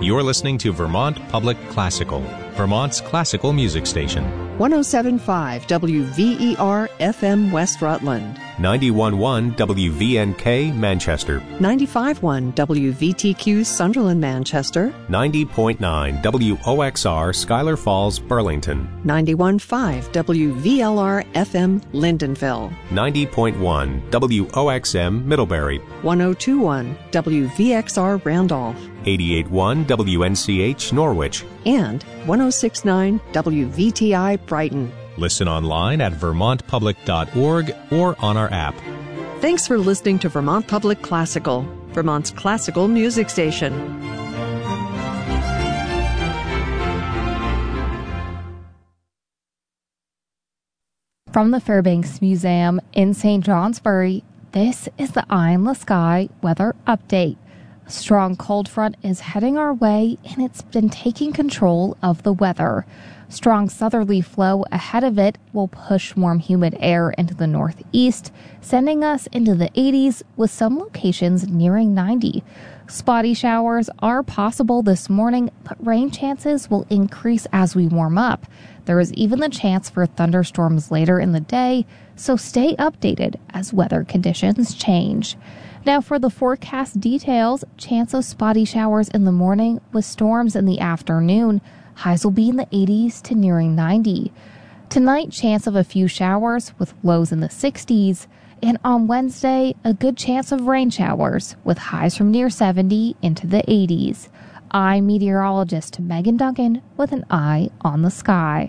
You're listening to Vermont Public Classical, Vermont's classical music station. 107.5 WVER FM West Rutland. 91.1 WVNK Manchester. 95.1 WVTQ Sunderland Manchester. 90.9 WOXR Schuyler Falls Burlington. 91.5 WVLR FM Lyndonville. 90.1 WOXM Middlebury. 102.1 WVXR Randolph. 88.1 WNCH Norwich. And 106.9 WVTI Brighton. Listen online at vermontpublic.org or on our app. Thanks for listening to Vermont Public Classical, Vermont's classical music station. From the Fairbanks Museum in St. Johnsbury, this is the Eye in the Sky weather update. A strong cold front is heading our way, and it's been taking control of the weather. Strong southerly flow ahead of it will push warm, humid air into the northeast, sending us into the 80s with some locations nearing 90. Spotty showers are possible this morning, but rain chances will increase as we warm up. There is even the chance for thunderstorms later in the day, so stay updated as weather conditions change. Now for the forecast details, chance of spotty showers in the morning with storms in the afternoon. Highs will be in the 80s to nearing 90. Tonight, chance of a few showers with lows in the 60s. And on Wednesday, a good chance of rain showers with highs from near 70 into the 80s. I'm meteorologist Megan Duncan with an eye on the sky.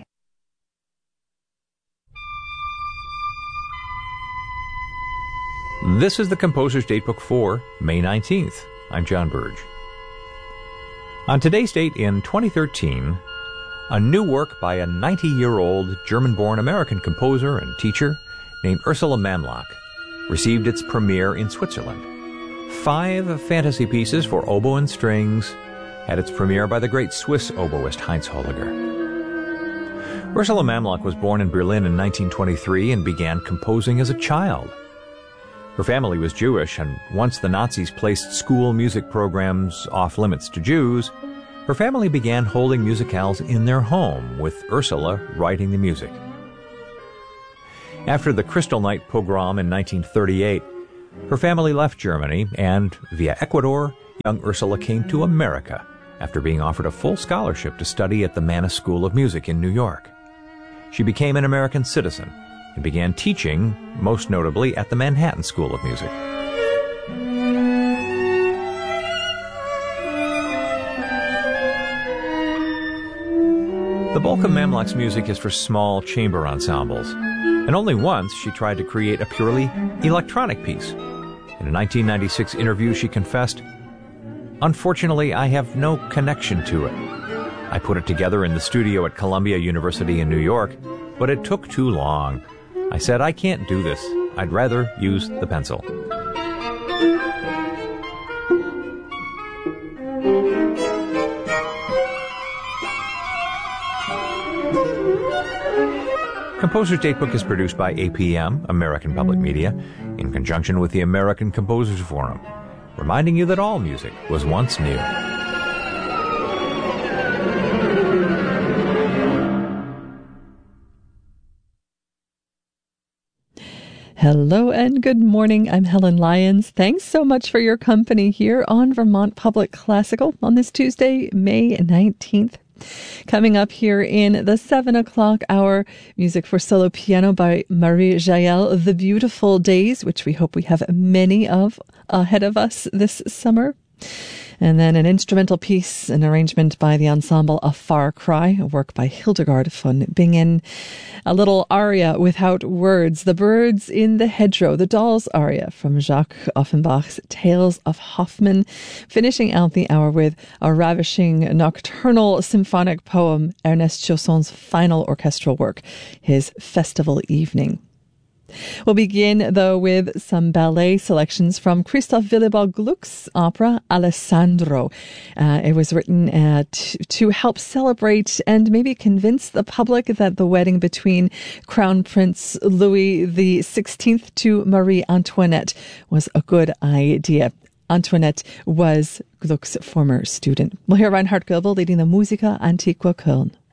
This is the Composer's Datebook for May 19th. I'm John Burge. On today's date in 2013, a new work by a 90-year-old German-born American composer and teacher named Ursula Mamlach received its premiere in Switzerland. 5 fantasy pieces for oboe and strings had its premiere by the great Swiss oboist Heinz Holliger. Ursula Mamlach was born in Berlin in 1923 and began composing as a child. Her family was Jewish, and once the Nazis placed school music programs off limits to Jews, her family began holding musicales in their home, with Ursula writing the music. After the Kristallnacht pogrom in 1938, her family left Germany, and via Ecuador, young Ursula came to America after being offered a full scholarship to study at the Mannes School of Music in New York. She became an American citizen and began teaching, most notably at the Manhattan School of Music. The bulk of Mamlach's music is for small chamber ensembles, and only once she tried to create a purely electronic piece. In a 1996 interview, she confessed, "Unfortunately, I have no connection to it. I put it together in the studio at Columbia University in New York, but it took too long. I said, I can't do this. I'd rather use the pencil." Composer's Datebook is produced by APM, American Public Media, in conjunction with the American Composers Forum, reminding you that all music was once new. Hello and good morning. I'm Helen Lyons. Thanks so much for your company here on Vermont Public Classical on this Tuesday, May 19th. Coming up here in the 7 o'clock hour, music for solo piano by Marie Jael, The Beautiful Days, which we hope we have many of ahead of us this summer. And then an instrumental piece, an arrangement by the ensemble A Far Cry, a work by Hildegard von Bingen. A little aria without words, The Birds in the Hedgerow, the Dolls aria from Jacques Offenbach's Tales of Hoffmann. Finishing out the hour with a ravishing nocturnal symphonic poem, Ernest Chausson's final orchestral work, his Festival Evening. We'll begin, though, with some ballet selections from Christoph Willibald Gluck's opera Alessandro. It was written to help celebrate and maybe convince the public that the wedding between Crown Prince Louis XVI to Marie Antoinette was a good idea. Antoinette was Gluck's former student. We'll hear Reinhard Goebel leading the Musica Antiqua Köln.